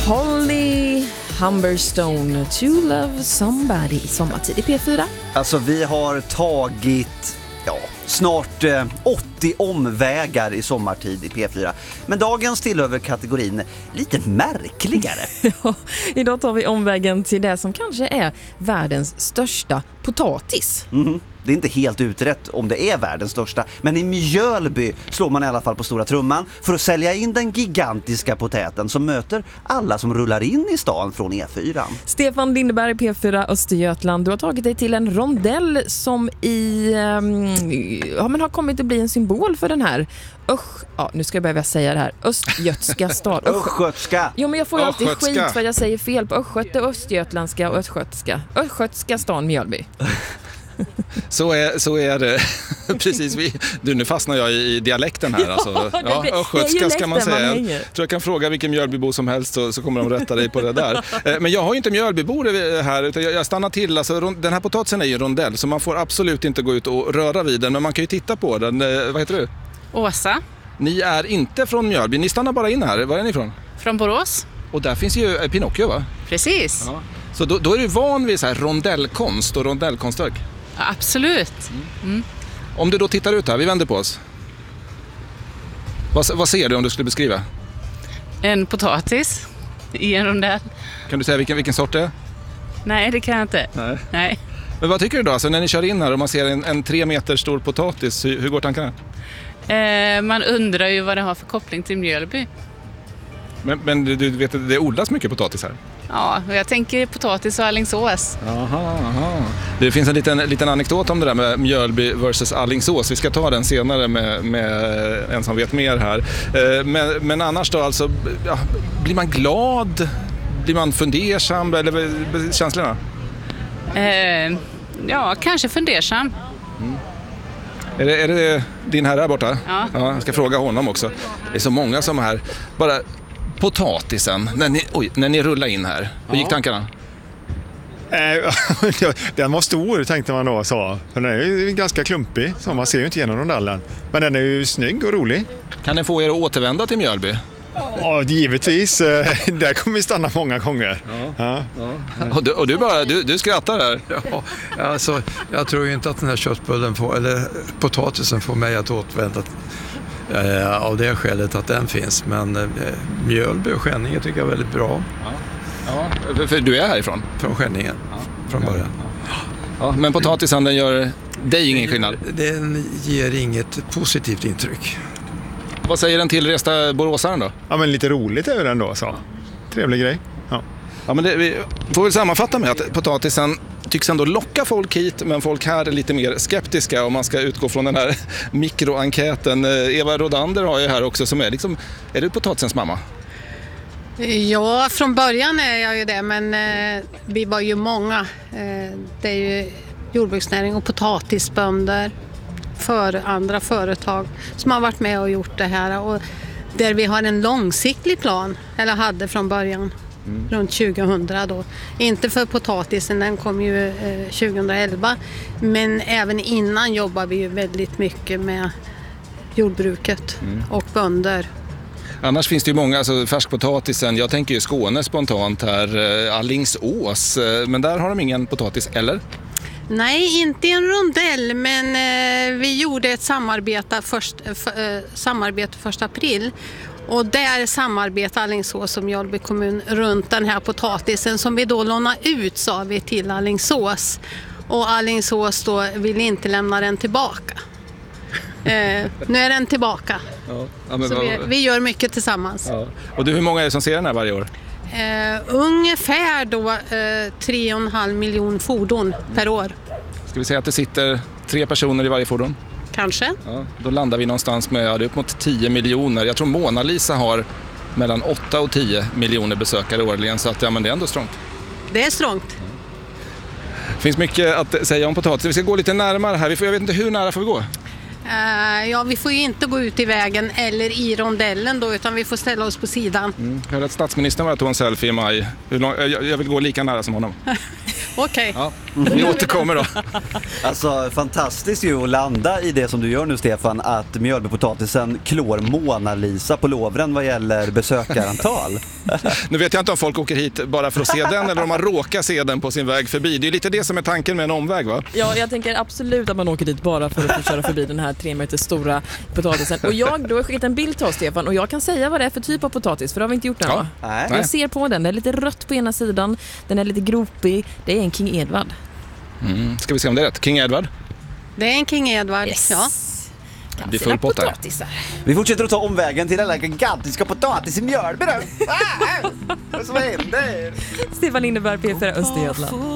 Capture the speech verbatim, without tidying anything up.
Holly Humberstone, To Love Somebody, sommartid i P fyra. Alltså vi har tagit ja, snart eh, åttio omvägar i sommartid i P fyra. Men dagens tillhör kategorin lite märkligare. Ja, idag tar vi omvägen till det som kanske är världens största potatis. Mm. Det är inte helt utrett om det är världens största, men i Mjölby slår man i alla fall på stora trumman för att sälja in den gigantiska potäten som möter alla som rullar in i stan från E fyra. Stefan Lindeberg, P fyra Östergötland. Du har tagit dig till en rondell som i, um, ja, men har kommit att bli en symbol för den här Ösch, ja, nu ska jag börja säga det här. Östgötska stad. Östgötska. Jo, men jag får ju alltid Östgötska. skit för att jag säger fel på östgöte, östgötländska och östgötska. Östgötska stan Mjölby. Så är, så är det. Precis. Vi, du, nu fastnar jag i dialekten här. Alltså. Ja, det- Ja, det är ju östgötska ska man lätt där man säga. hänger. Jag tror jag kan fråga vilken Mjölbybo som helst så, så kommer de rätta dig på det där. Eh, Men jag har ju inte Mjölbybor här utan jag, jag stannar till. Alltså, ron- den här potatisen är ju rondell så man får absolut inte gå ut och röra vid den. Men man kan ju titta på den. Eh, Vad heter du? Åsa Ni är inte från Mjölby. Ni stannar bara in här. Var är ni ifrån? från Borås. Och där finns ju eh, Pinocchio, va? Precis. Ja. Så då, då är du van vid så här rondellkonst och rondellkonstverk. Ja, absolut. Om du då tittar ut här, vi vänder på oss. Vad, vad ser du om du skulle beskriva? En potatis i en rondell. Kan du säga vilken, vilken sort det är? Nej, det kan jag inte. Nej. Nej. Men vad tycker du då? Alltså, när ni kör in här och man ser en, en tre meter stor potatis, hur, hur går tankarna? Eh, man undrar ju vad det har för koppling till Mjölby. Men, men du, du vet att det odlas mycket potatis här? Ja, och jag tänker potatis och Alingsås. Aha, aha. Det finns en liten, liten anekdot om det där med Mjölby versus Alingsås. Vi ska ta den senare med, med en som vet mer här. Eh, Men, men annars då, alltså, ja, blir man glad? Blir man fundersam? Eller vad- känslorna? Eh, ja, kanske fundersam. Är det, är det din herre här borta? Ja. Jag ska fråga honom också. Det är så många som här. Bara potatisen, när ni, oj, när ni rullar in här. Hur gick tankarna? Eh, Den var stor tänkte man då så. För den är ju ganska klumpig så man ser ju inte igenom rondellen. Men den är ju snygg och rolig. Kan den få er att återvända till Mjölby? Ja, givetvis. eh, Där kommer vi stanna många gånger. Ja. Och du, och du bara, du, du skrattar där. Ja, alltså, jag tror ju inte att den här köttbullen får, eller potatisen får mig att återvända eh, av det skälet att den finns. Men eh, Mjölby och Skänninge tycker jag är väldigt bra Ja, för, för du är härifrån. från Skänningen från början. Ja, men potatisen, den gör dig ingen skillnad. Den ger inget positivt intryck. Vad säger den tillresta boråsaren då? Ja, men lite roligt är ju den då så. Trevlig grej. Ja. Ja, men det, vi får väl sammanfatta med att potatisen tycks ändå locka folk hit, men folk här är lite mer skeptiska om man ska utgå från den här mikroenkäten. Eh, Eva Rodander har ju här också som är liksom, är du potatisens mamma? Ja, från början är jag ju det, men eh, vi var ju många. Eh, det är ju jordbruksnäring och potatisbönder för andra företag som har varit med och gjort det här. Och där vi har en långsiktig plan, eller hade från början, mm. runt tjugohundra då. Inte för potatisen, den kom ju eh, tjugohundraelva, men även innan jobbar vi ju väldigt mycket med jordbruket mm. och bönder. Annars finns det ju många, alltså färskpotatisen, jag tänker ju Skåne spontant här, eh, Alingsås, eh, men där har de ingen potatis, eller? Nej, inte en rondell, men eh, vi gjorde ett samarbete först, f, eh, samarbete första april. Och där samarbetar Alingsås och Mjölby kommun runt den här potatisen som vi då lånar ut, sa vi, till Alingsås. Och Alingsås då vill inte lämna den tillbaka. Eh, nu är den tillbaka. Ja. Ja, men Så vad- vi, vi gör mycket tillsammans. Ja. Och du, hur många är det som ser den här varje år? Eh, ungefär då eh, tre och en halv miljon fordon per år, Ska vi säga att det sitter tre personer i varje fordon? kanske. Ja, då landar vi någonstans med ja, det är upp mot tio miljoner. Jag tror Mona Lisa har mellan åtta och tio miljoner besökare årligen, så att, ja, men det är ändå strångt. Det är strångt. Det finns mycket att säga om potatis. Vi ska gå lite närmare här. Vi får, jag vet inte hur nära får vi gå? Uh, ja, vi får ju inte gå ut i vägen eller i rondellen då, utan vi får ställa oss på sidan. Mm. Jag hörde att statsministern var att tog en selfie i maj. Hur lång, jag, jag vill gå lika nära som honom. Okej. Ja, Vi återkommer då. Alltså fantastiskt ju att landa i det som du gör nu, Stefan, att Mjölbypotatisen klår Mona Lisa på lovren vad gäller besökarantal. Nu vet jag inte om folk åker hit bara för att se den eller om man råkar se den på sin väg förbi. Det är lite det som är tanken med en omväg, va? Ja, jag tänker absolut att man åker dit bara för att få köra förbi den här tre meter stora potatisen. Och jag, du har skickat en bild till oss, Stefan, och jag kan säga vad det är för typ av potatis, för det har vi inte gjort än, va? Nej. Jag ser på den, det är lite rött på ena sidan, den är lite gropig, det är en King Edward. Mm. Ska vi se om det är rätt? King Edward? Det är en King Edward, Yes. ja. Det blir full pott här. potatisar. Vi fortsätter att ta omvägen till den där gigantiska potatis i Mjölby. Ah, vad som händer? Stefan Lindeberg, P fyra Östergötland.